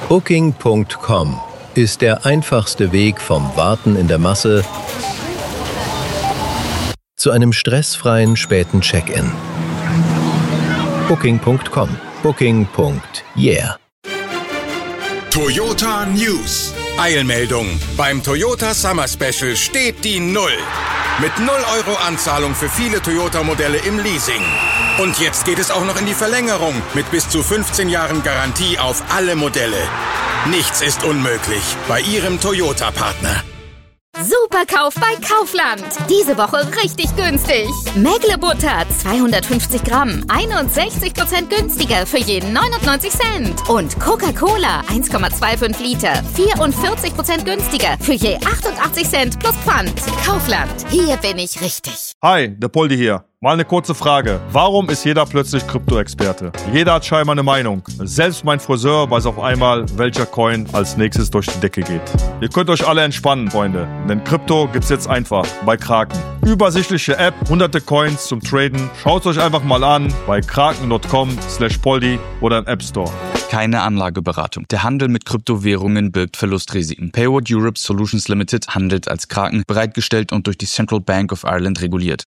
Booking.com ist der einfachste Weg vom Warten in der Masse zu einem stressfreien späten Check-in. Booking.com. Booking.yeah. Toyota News. Eilmeldung. Beim Toyota Summer Special steht die Null. Mit 0 € Anzahlung für viele Toyota-Modelle im Leasing. Und jetzt geht es auch noch in die Verlängerung mit bis zu 15 Jahren Garantie auf alle Modelle. Nichts ist unmöglich bei Ihrem Toyota-Partner. Superkauf bei Kaufland. Diese Woche richtig günstig. Mägle-Butter 250 Gramm, 61% günstiger für jeden 99 Cent. Und Coca-Cola 1,25 Liter, 44% günstiger für je 88 Cent plus Pfand. Kaufland, hier bin ich richtig. Hi, der Poldi hier. Mal eine kurze Frage. Warum ist jeder plötzlich Krypto-Experte? Jeder hat scheinbar eine Meinung. Selbst mein Friseur weiß auf einmal, welcher Coin als nächstes durch die Decke geht. Ihr könnt euch alle entspannen, Freunde. Denn Krypto gibt's jetzt einfach bei Kraken. Übersichtliche App, hunderte Coins zum Traden. Schaut euch einfach mal an bei kraken.com/poldi oder im App Store. Keine Anlageberatung. Der Handel mit Kryptowährungen birgt Verlustrisiken. Payward Europe Solutions Limited handelt als Kraken, bereitgestellt und durch die Central Bank of Ireland reguliert.